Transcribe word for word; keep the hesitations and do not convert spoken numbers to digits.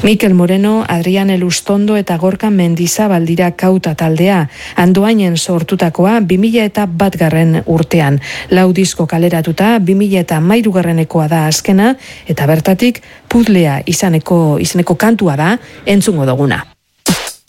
Mikel Moreno, Adrian Elustondo eta Gorka Mendizabal dira Kauta taldea. Andoainen sortutakoa bi mila eta batgarren urtean. Lau disko kaleratuta bi mila eta hamairugarrenekoa da azkena eta bertatik Puzlea izaneko izeneko kantua da entzungo duguna.